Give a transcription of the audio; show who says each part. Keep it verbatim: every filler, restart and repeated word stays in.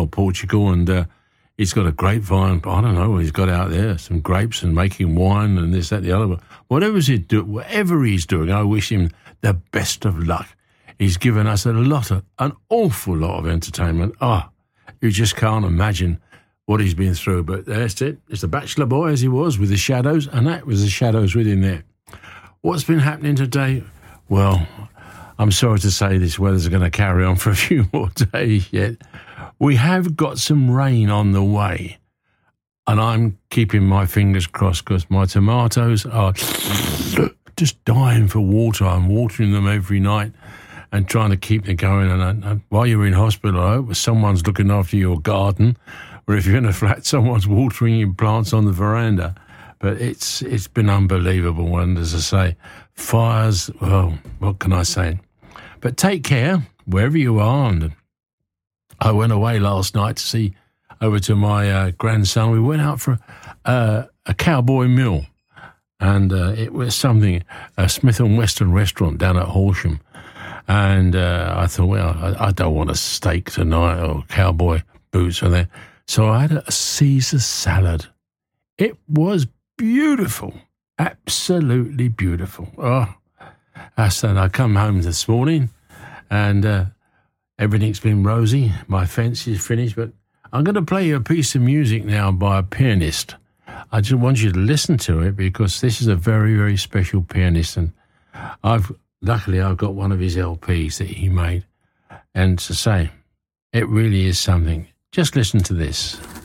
Speaker 1: or Portugal, and uh, he's got a grapevine. I don't know what he's got out there, some grapes and making wine and this, that, the other. Whatever he's doing, whatever he's doing, I wish him the best of luck. He's given us a lot of, an awful lot of entertainment. Ah, oh, you just can't imagine what he's been through. But that's it. It's the bachelor boy as he was with the Shadows, and that was the Shadows with him there. What's been happening today? Well, I'm sorry to say this weather's going to carry on for a few more days yet. We have got some rain on the way, and I'm keeping my fingers crossed because my tomatoes are just dying for water. I'm watering them every night and trying to keep them going. And, and while you're in hospital, I hope someone's looking after your garden, or if you're in a flat, someone's watering your plants on the veranda. But it's it's been unbelievable. And as I say, fires, well, what can I say? But take care wherever you are. And I went away last night to see over to my uh, grandson. We went out for uh, a cowboy meal. And uh, it was something, a Smith and Weston restaurant down at Horsham. And uh, I thought, well, I, I don't want a steak tonight or cowboy boots or that. So I had a Caesar salad. It was beautiful, absolutely beautiful. Oh, I said, I come home this morning and uh, everything's been rosy. My fence is finished, but I'm going to play you a piece of music now by a pianist. I just want you to listen to it because this is a very, very special pianist. And I've luckily I've got one of his L Ps that he made. And to say, it really is something. Just listen to this.